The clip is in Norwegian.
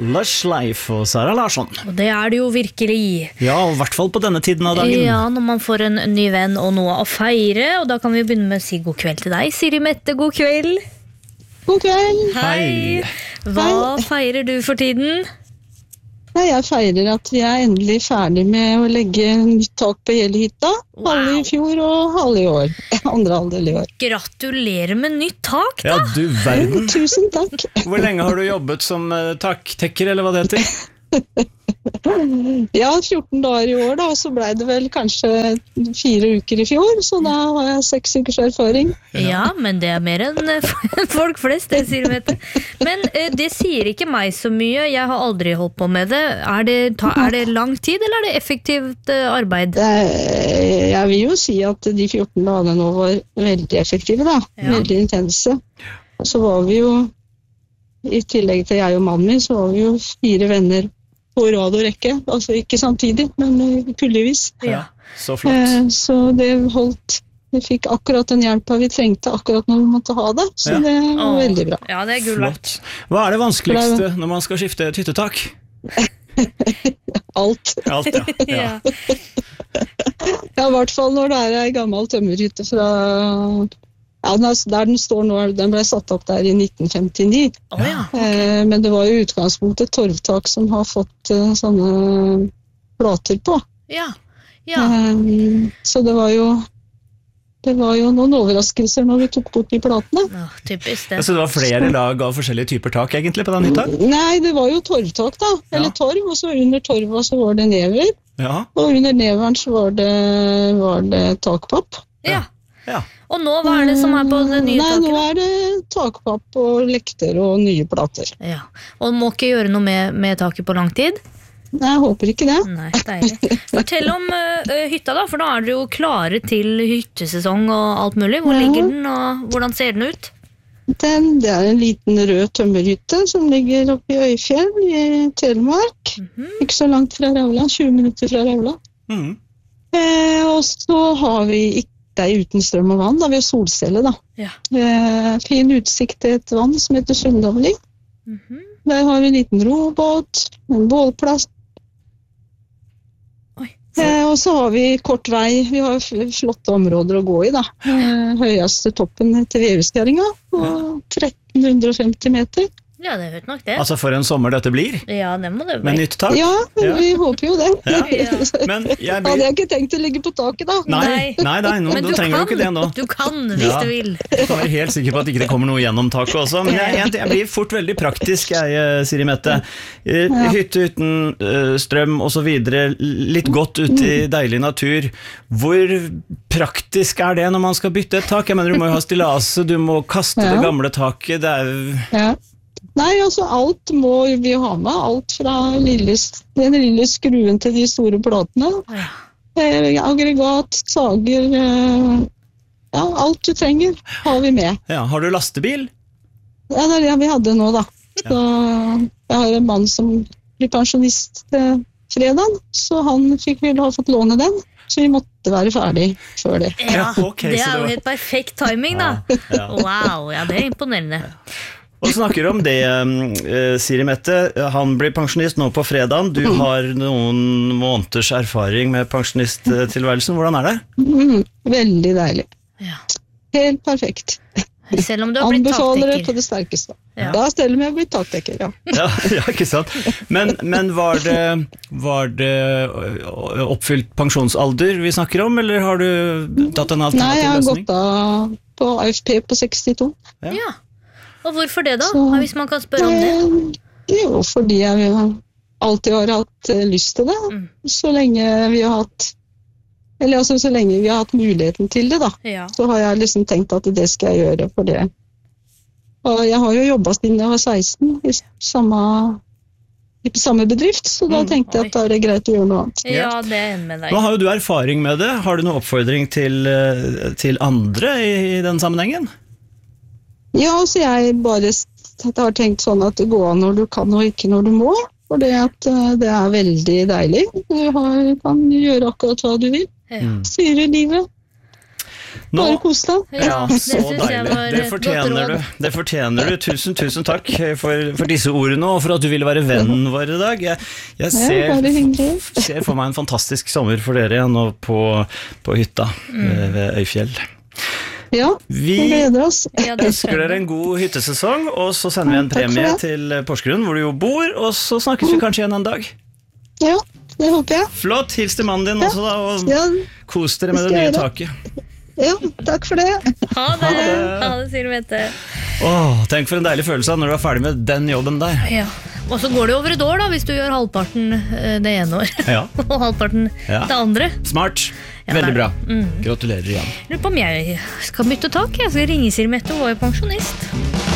Lush Life og Sara Larsson. Og det det jo virkelig. Ja, og I hvert fall på denne tiden av dagen. Ja, når man får en ny venn og noe å feire, og da kan vi begynne med å si god kveld til deg. Siri Mette, god kveld. God kveld. Hei. Hva feirer du for tiden? Nei, jeg feirer at vi endelig ferdig med å legge nytt tak på hele hytta. Wow. Halve I fjor og halve I år. Andre halvdel I år. Gratulerer med nytt tak, da! Ja, du verden. Tusen takk. Hvor lenge har du jobbet som taktekker, eller hva det heter? Ja, 14 dager I år da, og så ble det vel kanskje 4 uker I fjor, så da har jeg 6 ukers erfaring. Ja, men det mer enn folk flest, det sier Mette. Men det sier ikke meg så mye, jeg har aldri holdt på med det. Er det lang tid, eller det effektivt arbeid? Jeg vil jo si at de 14 dagene nå var veldig effektive da, veldig intense. Så var vi jo, I tillegg til jeg og mannen min, så var vi jo 4 venner på rad og rekke, altså ikke samtidig, men kullevis. Ja, så flott. Så det holdt, vi fikk akkurat den hjelpa vi trengte akkurat når vi måtte ha det, så det var veldig bra. Ja, det gull verdt. Hva det vanskeligste når man skal skifte et hyttetak? Alt. Alt, ja. Ja, I hvert fall når det en gammel tømmerhytte fra... Ja, der den står nå, den ble satt opp der I 1959. Ja. Men det var I utgangspunktet torvtak som har fått sånne plater på. Ja. Så det var jo noen overraskelser når vi tok bort de platene. Ja, typisk det. Så det var flere lag av forskjellige typer tak egentlig på den hytta? Nei, det var jo torvtak da, eller torv, og så under torva så var det never. Ja. Og under neveren så var det takpapp. Ja. Ja. Og nå, hva det som på det nye taket? Nei, nå det takpapp og lekter og nye plater. Ja. Og må ikke gjøre noe med taket på lang tid? Nei, jeg håper ikke det. Nei, deilig. Fortell om hytta da, for nå dere jo klare til hyttesesong og alt mulig. Hvor ligger den, og hvordan ser den ut? Det en liten rød tømmerhytte som ligger oppe I Øyfjell I Telemark. Ikke så langt fra Raula, 20 minutter fra Raula. Og så har vi ikke uten strøm og vann, da vi har solcelle da. Ja. Fin utsikt til et vann som heter Sundavling. Der har vi en liten robåt, en bålplass. Og så har vi kort vei, vi har flotte områder å gå I da. Høyeste toppen til Veveskjæringa, på 1350 meter. Ja, det hørt nok det. Altså for en sommer dette blir? Ja, det må det bli. Med nytt tak? Ja, vi håper jo det. Ja. Men jeg hadde jeg ikke tenkt å ligge på taket da. Nei, nå trenger du ikke det nå. Du kan hvis du vil. Jeg kan være helt sikker på at ikke det kommer noe gjennom taket også. Men jeg blir fort veldig praktisk, Siri Mette. Hytte uten strøm og så videre, litt godt ute I deilig natur. Hvor praktisk det når man skal bytte et tak? Jeg mener, du må jo ha stillas, du må kaste det gamle taket. Det Nei, altså alt må vi ha med, alt fra den lille skruen til de store platene. Aggregat, sager, alt du trenger har vi med. Ja, har du lastebil? Ja, det det vi hadde nå da. Så jeg har en mann som blir pensjonist fredag, så han fikk vel ha fått låne den. Så vi måtte være ferdig før det. Ja, det jo helt perfekt timing da. Wow, ja, det imponerende. Og snakker om det, Siri Mette, han blir pensjonist nå på fredagen. Du har noen måneders erfaring med pensjonisttilværelsen. Hvordan det? Veldig deilig. Ja. Helt perfekt. Selv om du har blitt taktekker. Anbefaler det på det sterkeste. Ja, selv om jeg har blitt taktekker, ja. Ja, ikke sant. Men var det oppfylt pensjonsalder vi snakker om, eller har du tatt en alternativ løsning? Nei, jeg har gått av på AFP på 62. Ja. Og hvorfor det da, hvis man kan spørre om det? Jo, fordi jeg alltid har hatt lyst til det, så lenge vi har hatt så lenge vi har hatt muligheten til det da, så har jeg liksom tenkt at det skal jeg gjøre for det. Og jeg har jo jobbet siden jeg var 16 I samme bedrift, så da tenkte jeg at det greit å gjøre noe annet. Ja, det med deg. Nå har jo du erfaring med det. Har du noen oppfordring til andre I den sammenhengen? Ja, så jeg bare har tenkt sånn at det går an når du kan og ikke når du må, for det veldig deilig. Du kan gjøre akkurat hva du vil. Styre livet. Bare kos deg. Ja, det så synes jeg deilig. var Det et godt fortjener råd. du. Det fortjener du. Tusen takk for disse ordene, og for at du ville være vennen vår i dag. Jeg Ja, bare hyggelig. ser for meg en fantastisk sommer for dere igjen nå på hytta ved Øyfjell. Ja, Vi vi gleder oss. Ja, det ønsker dere en god hyttesesong, og så sender vi en Takk for premie det. til Porsgrunn, hvor du jo bor, og så snakkes vi kanskje igjen en dag. Ja, det håper jeg. Flott, hils til mannen din også da, og Ja, kos dere med det skal nye jeg gjøre. taket. ja takk for det. Ha det, Siri Mette. Tenk for en deilig følelse når du er ferdig med den jobben der. Ja. Og så går det over et år da, hvis du gjør halvparten det ene år, Ja, og halvparten Ja. det andre. smart. Ja, Veldig det bra. er- Gratulerer igjen. Lurer på om jeg skal bytte tak. Jeg skal ringe Siri Mette, hun var jo pensjonist.